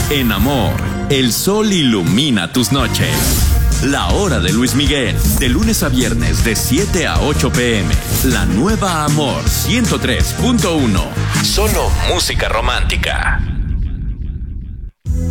En amor, el sol ilumina tus noches. La hora de Luis Miguel, de lunes a viernes de 7 a 8 p.m. La nueva Amor 103.1. Solo música romántica.